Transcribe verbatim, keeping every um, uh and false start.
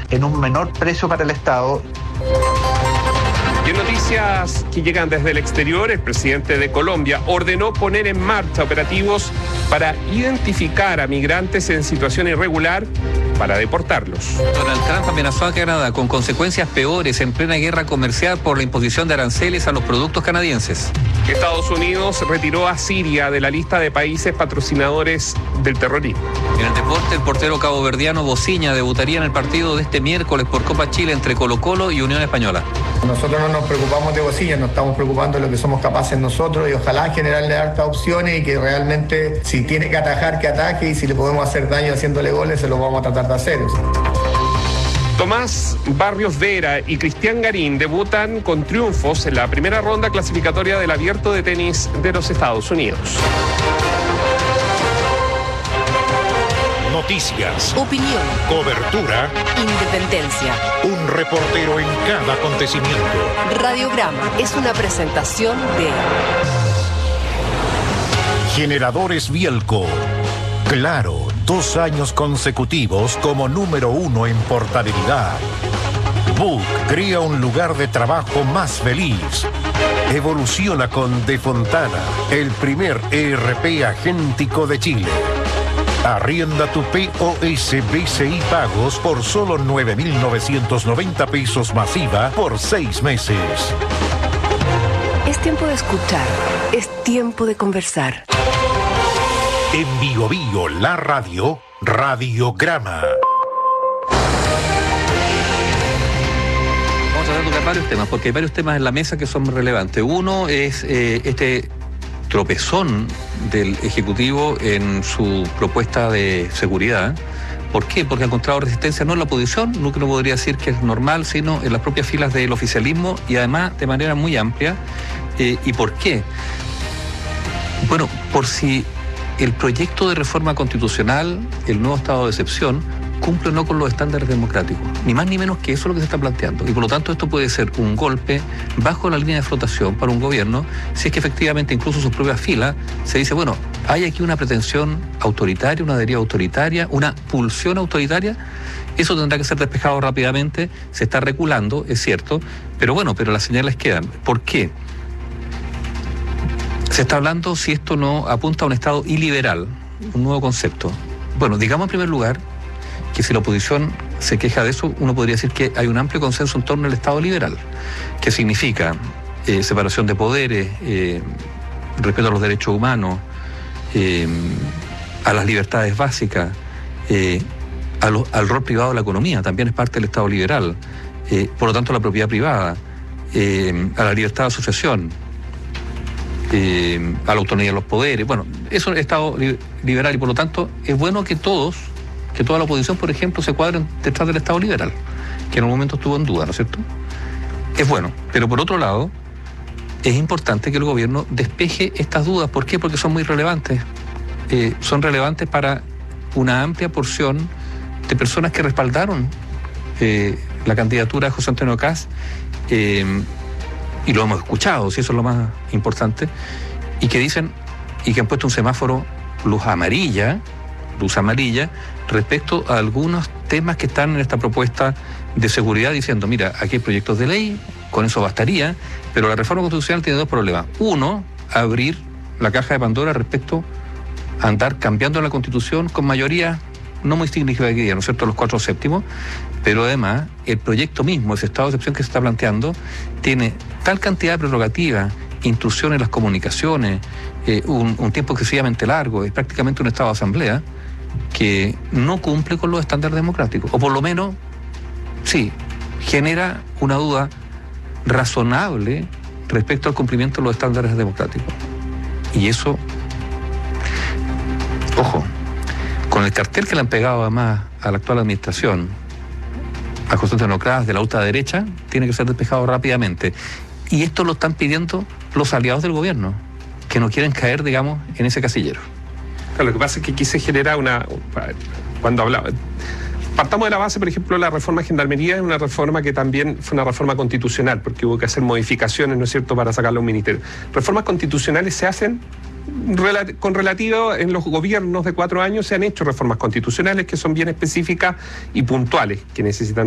en un menor precio para el Estado. Y en noticias que llegan desde el exterior, el presidente de Colombia ordenó poner en marcha operativos para identificar a migrantes en situación irregular para deportarlos. Donald Trump amenazó a Canadá con consecuencias peores en plena guerra comercial por la imposición de aranceles a los productos canadienses. Estados Unidos retiró a Siria de la lista de países patrocinadores del terrorismo. En el deporte, el portero caboverdiano Bociña debutaría en el partido de este miércoles por Copa Chile entre Colo-Colo y Unión Española. Nosotros no nos preocupamos de Bociña, nos estamos preocupando de lo que somos capaces nosotros y ojalá generarle hartas opciones y que realmente si tiene que atajar, que ataque y si le podemos hacer daño haciéndole goles, se lo vamos a tratar de hacer. Tomás Barrios Vera y Cristian Garín debutan con triunfos en la primera ronda clasificatoria del Abierto de Tenis de los Estados Unidos. Noticias, opinión, cobertura, independencia. Un reportero en cada acontecimiento. Radiograma es una presentación de Generadores Bielco. Claro, dos años consecutivos como número uno en portabilidad. Book crea un lugar de trabajo más feliz. Evoluciona con De Fontana, el primer E R P agéntico de Chile. Arrienda tu P O S B C I pagos por solo nueve mil novecientos noventa pesos masiva por seis meses. Es tiempo de escuchar, es tiempo de conversar. En Bio Bio, la radio, Radiograma. Vamos a tocar varios temas, porque hay varios temas en la mesa que son relevantes. Uno es eh, este tropezón del Ejecutivo en su propuesta de seguridad. ¿Por qué? Porque ha encontrado resistencia no en la oposición, no que no podría decir que es normal, sino en las propias filas del oficialismo y además de manera muy amplia. Eh, ¿Y por qué? Bueno, por si el proyecto de reforma constitucional, el nuevo estado de excepción, cumple o no con los estándares democráticos. Ni más ni menos que eso es lo que se está planteando. Y por lo tanto esto puede ser un golpe bajo la línea de flotación para un gobierno si es que efectivamente incluso sus propias filas se dice, bueno, hay aquí una pretensión autoritaria, una deriva autoritaria, una pulsión autoritaria. Eso tendrá que ser despejado rápidamente. Se está reculando, es cierto, pero bueno, pero las señales quedan. ¿Por qué? Se está hablando si esto no apunta a un Estado iliberal, un nuevo concepto. Bueno, digamos en primer lugar que si la oposición se queja de eso, uno podría decir que hay un amplio consenso en torno al Estado liberal, que significa eh, separación de poderes, eh, respeto a los derechos humanos, eh, a las libertades básicas, eh, a lo, al rol privado de la economía, también es parte del Estado liberal, eh, por lo tanto a la propiedad privada, eh, a la libertad de asociación, Eh, a la autonomía de los poderes. Bueno, eso es el Estado liberal y por lo tanto es bueno que todos, que toda la oposición, por ejemplo, se cuadren detrás del Estado liberal, que en un momento estuvo en duda, ¿no es cierto? Es bueno, pero por otro lado, es importante que el gobierno despeje estas dudas. ¿Por qué? Porque son muy relevantes. Eh, son relevantes para una amplia porción de personas que respaldaron eh, la candidatura de José Antonio Kast, eh, y lo hemos escuchado, si eso es lo más importante, y que dicen, y que han puesto un semáforo luz amarilla, luz amarilla, respecto a algunos temas que están en esta propuesta de seguridad, diciendo, mira, aquí hay proyectos de ley, con eso bastaría, pero la reforma constitucional tiene dos problemas. Uno, abrir la caja de Pandora respecto a andar cambiando la Constitución con mayoría no muy significativa, ¿no es cierto?, los cuatro séptimos, pero además el proyecto mismo, ese estado de excepción que se está planteando, tiene tal cantidad de prerrogativas, intrusiones en las comunicaciones, eh, un, un tiempo excesivamente largo, es prácticamente un estado de asamblea, que no cumple con los estándares democráticos, o por lo menos, sí, genera una duda razonable respecto al cumplimiento de los estándares democráticos. Y eso, ojo, con el cartel que le han pegado además a la actual administración, a José Antonio Kast de la ultraderecha, tiene que ser despejado rápidamente. Y esto lo están pidiendo los aliados del gobierno, que no quieren caer, digamos, en ese casillero. Claro, lo que pasa es que aquí se genera una... Cuando hablaba... Partamos de la base, por ejemplo, la reforma de Gendarmería es una reforma que también fue una reforma constitucional, porque hubo que hacer modificaciones, ¿no es cierto?, para sacarle a un ministerio. Reformas constitucionales se hacen con relativo, en los gobiernos de cuatro años se han hecho reformas constitucionales que son bien específicas y puntuales, que necesitan